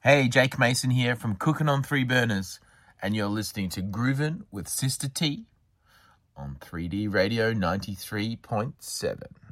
Hey, Jake Mason here from Cooking on Three Burners, and you're listening to Groovin' with Sister T on 3D Radio 93.7.